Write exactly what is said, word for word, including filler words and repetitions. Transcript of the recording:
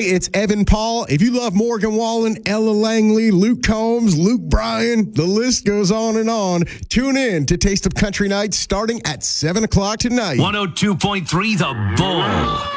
it's Evan Paul. If you love Morgan Wallen, Ella Langley, Luke Combs, Luke Bryan, the list goes on and on. Tune in to Taste of Country Night starting at seven o'clock tonight. one oh two point three The Bull.